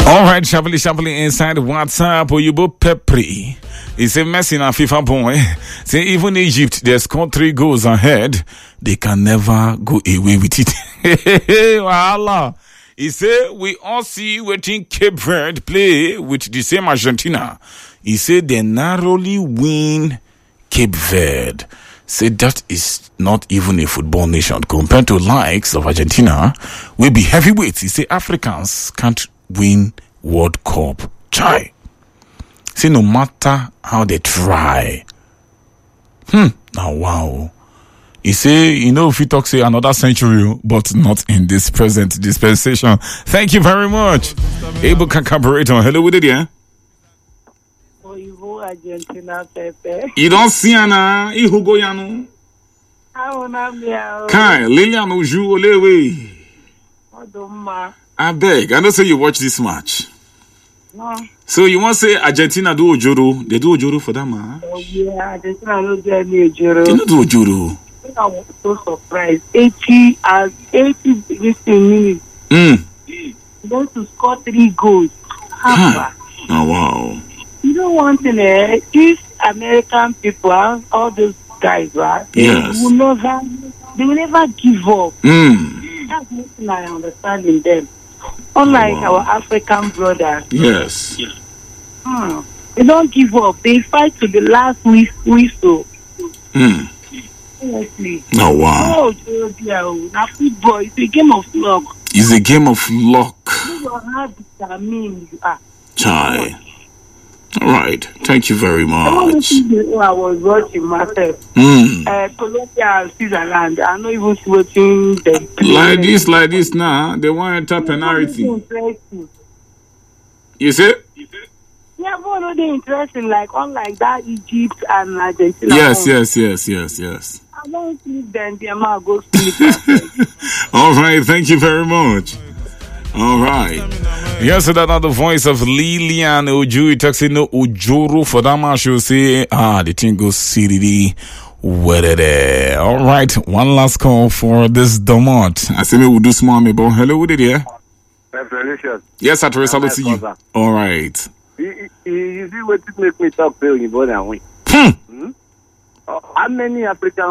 All right, Shabali inside WhatsApp. Oyibo Pepri. He said Messi na FIFA boy. Say even Egypt, they scored 3 goals ahead. They can never go away with it. Wahala. He said we all see waiting Cape Verde play with the same Argentina. He said they narrowly win Cape Verde. Say that is not even a football nation compared to likes of Argentina. Will be heavyweights. He say Africans can't win World Cup. Chai. See, no matter how they try. Now, wow. He say, if you talk, say another century, but not in this present dispensation. Thank you very much. Able Kakabarator. Hello, with it, yeah? Argentina Pepe. You don't see Anna, Hugo Yano. Kai, Lilian Uju Olewe. I beg, I don't say you watch this match. No. So you want to say Argentina do Ojoro? They do Ojoro for that man? Oh yeah, Argentina don't do any Ojoro. They don't do Ojoro. I was so surprised. 80 minutes. Going to score 3 goals. Oh wow. You know one thing, these American people, all those guys, right? Yes. They will never give up. That's nothing I understand in them. Unlike our African brothers. Yes. They don't give up. They fight to the last whistle. Honestly. Oh wow. Oh dear. Now football is a game of luck. It's a game of luck. You don't have determined you are. Chai. All right. Thank you very much. I was watching myself. Colombia and Switzerland. I'm not even watching them. Like this now. They want to enter penalty. You see? Yeah, but no, they're interesting. Like, unlike that, Egypt and Argentina. Yes. I don't think then the amount goes to All right. Thank you very much. All right. Yes, so that's the voice of Lilian Oju. It talks in no Ojoro for that man. She'll say, the thing goes CDD. Where all right. One last call for this Domont. I say, me will do small me, but hello, with it, yeah? Yes, I trace to you. All right. You see what it make me talk to you more than we. How many African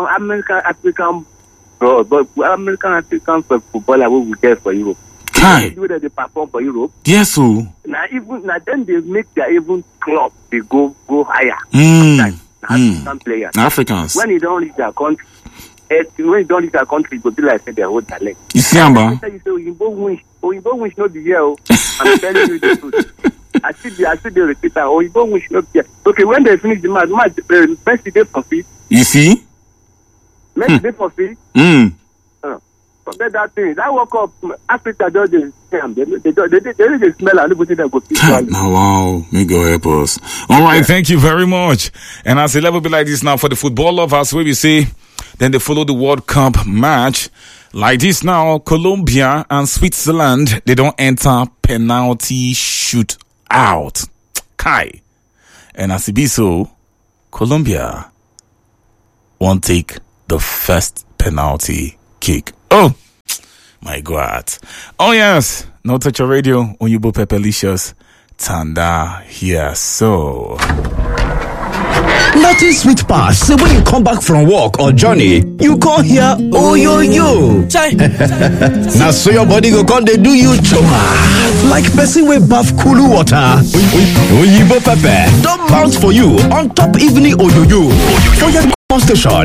footballer will get for Europe? Kai. They perform for Europe. Yes, so. Now then they make their even club they go higher. African players. Africans. When you don't reach their country, it will be like their whole talent. You see, Amba? You say Oyinbo wish not the year. I'm telling you the truth. I see the repeater. Oyinbo wish not the year. Okay, when they finish the match, Messi they forfeit. You see? Messi they forfeit. Forget that thing. That World Cup, Africa does the same. They smell and everything that goes. Now, wow. May God help us. All right. Thank you very much. And as a level be like this now for the football lovers, where we say, then they follow the World Cup match. Like this now, Colombia and Switzerland, they don't enter penalty shoot out. Kai. And as it be so, Colombia won't take the first penalty kick. Oh, my God. Oh, yes. No Touch Your Radio. Oyibo Pepelicious. Tanda here. So. Nothing sweet pass. So when you come back from work or journey, you call here, oh, yo. Now, so your body go come, they do you choma. Like person with bath cool water. Oyibo Pepe. Don't bounce for you on top evening, oh, yo. For your station